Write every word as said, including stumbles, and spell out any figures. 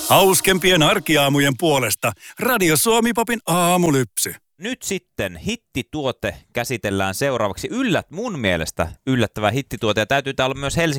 Hauskempien arkiaamujen puolesta Radio Suomi-popin aamulypsy. Nyt sitten hittituote käsitellään seuraavaksi. Yllät, mun mielestä yllättävä hittituote, ja täytyy täällä olla myös Helsingin